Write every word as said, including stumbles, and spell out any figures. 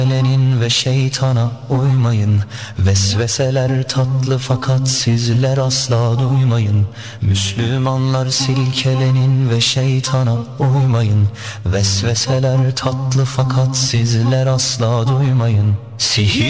Lenin ve şeytana uymayın. Vesveseler tatlı fakat sizler asla duymayın. Müslümanlar silkelenin ve şeytana uymayın. Vesveseler tatlı fakat sizler asla duymayın. Sihir